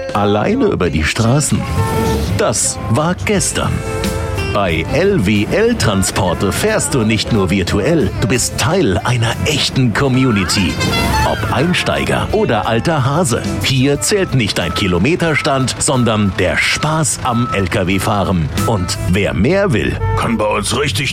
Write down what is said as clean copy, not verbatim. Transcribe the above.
Alleine über die Straßen. Das war gestern. Bei LWL Transporte fährst du nicht nur virtuell, du bist Teil einer echten Community. Ob Einsteiger oder alter Hase, hier zählt nicht dein Kilometerstand, sondern der Spaß am LKW-Fahren. Und wer mehr will, kann bei uns richtig